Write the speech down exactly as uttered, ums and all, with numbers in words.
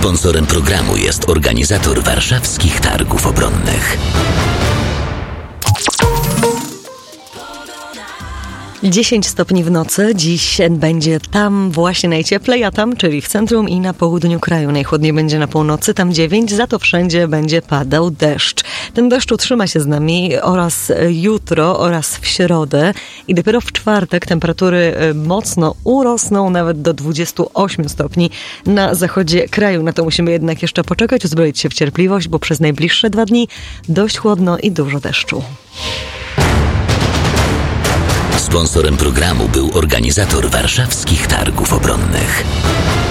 Sponsorem programu jest organizator Warszawskich Targów Obronnych. dziesięć stopni w nocy. Dziś będzie tam właśnie najcieplej, a tam, czyli w centrum i na południu kraju. Najchłodniej będzie na północy, tam dziewięć, za to wszędzie będzie padał deszcz. Ten deszcz utrzyma się z nami oraz jutro, oraz w środę i dopiero w czwartek temperatury mocno urosną nawet do dwudziestu ośmiu stopni na zachodzie kraju. Na to musimy jednak jeszcze poczekać, uzbroić się w cierpliwość, bo przez najbliższe dwa dni dość chłodno i dużo deszczu. Sponsorem programu był organizator Warszawskich Targów Obronnych.